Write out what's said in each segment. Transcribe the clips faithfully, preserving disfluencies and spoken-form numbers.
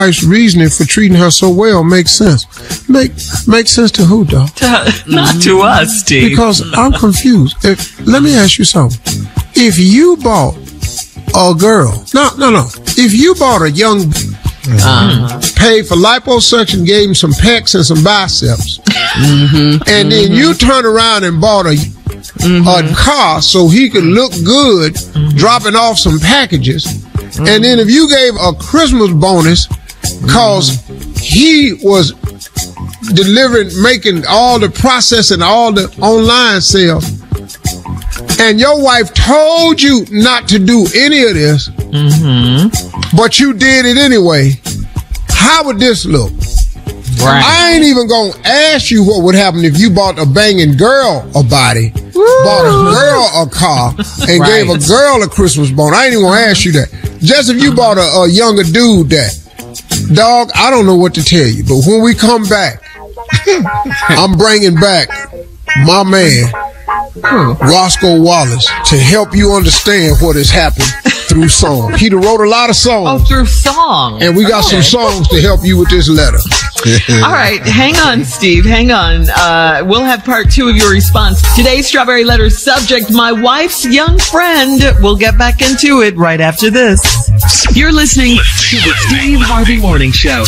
wife's reasoning for treating her so well makes sense. Make makes sense to who, dog? Not to us, Steve. Because I'm confused. If, let me ask you something. If you bought a girl, no, no, no. If you bought a young, uh-huh. paid for liposuction, gave him some pecs and some biceps, mm-hmm. and mm-hmm. then you turn around and bought a mm-hmm. a car so he could look good, mm-hmm. dropping off some packages, mm-hmm. and then if you gave a Christmas bonus because mm-hmm. he was delivering, making all the processing, all the online sales, and your wife told you not to do any of this, mm-hmm. but you did it anyway, how would this look? Right. I ain't even gonna ask you what would happen if you bought a banging girl a body, Woo. bought a girl a car, and right. gave a girl a Christmas bonus. I ain't even gonna ask you that. Just if you bought a, a younger dude that, dog, I don't know what to tell you, but when we come back, I'm bringing back my man, Roscoe Wallace, to help you understand what has happened through song. Peter wrote a lot of songs. Oh, through song. And we got okay. some songs to help you with this letter. All right, hang on, Steve, hang on. Uh, we'll have part two of your response. Today's Strawberry Letter subject, my wife's young friend. We'll get back into it right after this. You're listening to the Steve Harvey Morning Show.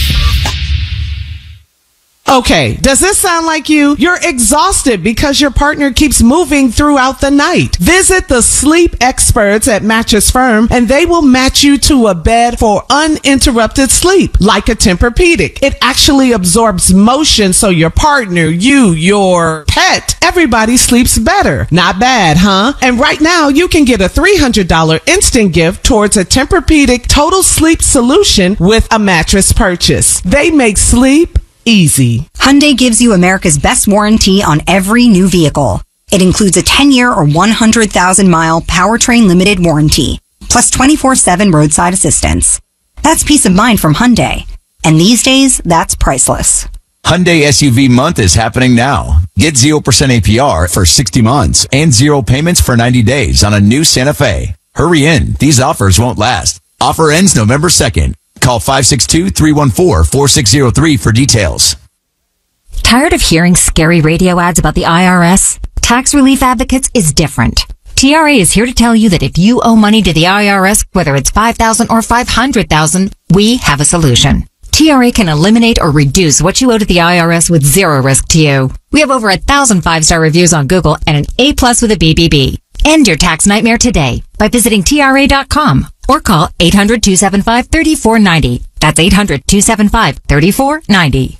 Okay, does this sound like you? You're exhausted because your partner keeps moving throughout the night. Visit the sleep experts at Mattress Firm and they will match you to a bed for uninterrupted sleep, like a Tempur-Pedic. It actually absorbs motion so your partner, you, your pet, everybody sleeps better. Not bad, huh? And right now you can get a three hundred dollars instant gift towards a Tempur-Pedic total sleep solution with a mattress purchase. They make sleep easy. Hyundai gives you America's best warranty on every new vehicle. It includes a ten-year or one hundred thousand mile powertrain limited warranty, plus twenty-four seven roadside assistance. That's peace of mind from Hyundai. And these days, that's priceless. Hyundai S U V month is happening now. Get zero percent A P R for sixty months and zero payments for ninety days on a new Santa Fe. Hurry in. These offers won't last. Offer ends November second. Call five six two, three one four, four six zero three for details. Tired of hearing scary radio ads about the I R S? Tax Relief Advocates is different. T R A is here to tell you that if you owe money to the I R S, whether it's five thousand dollars or five hundred thousand dollars, we have a solution. T R A can eliminate or reduce what you owe to the I R S with zero risk to you. We have over a thousand five-star reviews on Google and an A plus with a B B B. End your tax nightmare today by visiting T R A dot com or call eight hundred, two seven five, three four nine zero. That's eight hundred, two seven five, three four nine zero.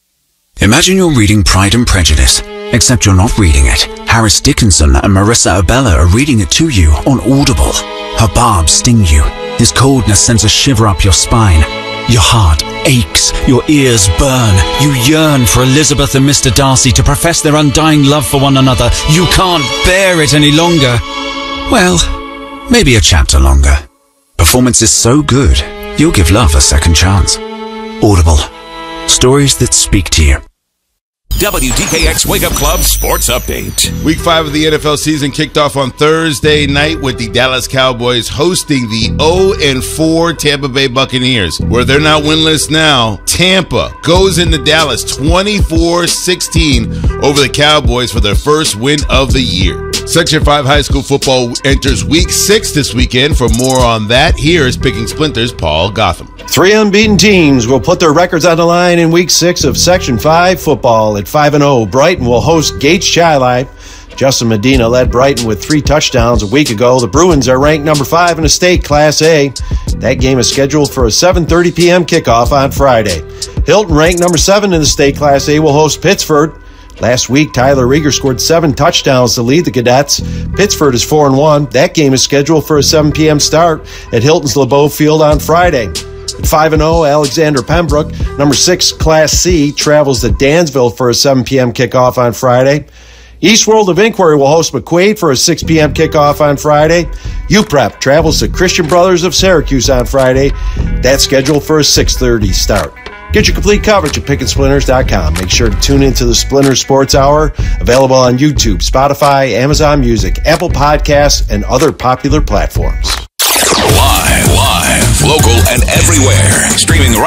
Imagine you're reading Pride and Prejudice, except you're not reading it. Harris Dickinson and Marissa Abella are reading it to you on Audible. Her barbs sting you. His coldness sends a shiver up your spine. Your heart aches, your ears burn. You yearn for Elizabeth and Mister Darcy to profess their undying love for one another. You can't bear it any longer. Well, maybe a chapter longer. Performance is so good, you'll give love a second chance. Audible. Stories that speak to you. W D K X Wake Up Club Sports Update. Week five of the N F L season kicked off on Thursday night with the Dallas Cowboys hosting the oh and four Tampa Bay Buccaneers. Where they're not winless now, Tampa goes into Dallas twenty-four sixteen over the Cowboys for their first win of the year. Section five high school football enters week six this weekend. For more on that, here is Picking Splinters' Paul Gotham. Three unbeaten teams will put their records on the line in week six of Section five football. At five and oh, Brighton will host Gates Chi-Life. Justin Medina led Brighton with three touchdowns a week ago. The Bruins are ranked number five in the state Class A. That game is scheduled for a seven thirty p.m. kickoff on Friday. Hilton, ranked number seven in the state Class A, will host Pittsford. Last week, Tyler Rieger scored seven touchdowns to lead the Cadets. Pittsford is four and one. That game is scheduled for a seven p.m. start at Hilton's LeBeau Field on Friday. At five and oh, Alexander Pembroke, number six Class C, travels to Dansville for a seven p.m. kickoff on Friday. East World of Inquiry will host McQuaid for a six p.m. kickoff on Friday. U P R E P travels to Christian Brothers of Syracuse on Friday. That's scheduled for a six thirty start. Get your complete coverage at pick and splinters dot com. Make sure to tune into the Splinters Sports Hour, available on YouTube, Spotify, Amazon Music, Apple Podcasts, and other popular platforms. Live, live local, and everywhere. Streaming